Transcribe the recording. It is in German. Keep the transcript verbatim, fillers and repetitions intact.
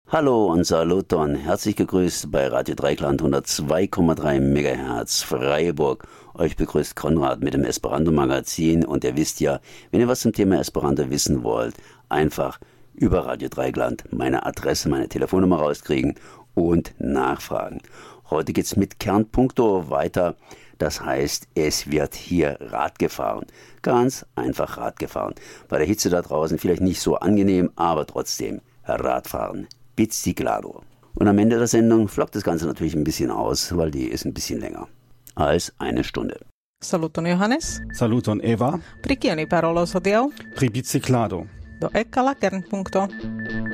Hallo und Saluton, herzlich gegrüßt bei Radio Dreieckland hundertzwei Komma drei Megahertz Freiburg. Euch begrüßt Konrad mit dem Esperanto-Magazin und ihr wisst ja, wenn ihr was zum Thema Esperanto wissen wollt, einfach über Radio Dreieckland meine Adresse, meine Telefonnummer rauskriegen und nachfragen. Heute geht's mit Kernpunkto weiter, das heißt, es wird hier Rad gefahren. Ganz einfach Rad gefahren. Bei der Hitze da draußen vielleicht nicht so angenehm, aber trotzdem Radfahren. Biciclado. Und am Ende der Sendung flockt das Ganze natürlich ein bisschen aus, weil die ist ein bisschen länger als eine Stunde. Saluton Johannes. Saluton Eva. Pri kio ni parolos hodiaŭ? Pri biciklado. Do ecca la kernpunkto.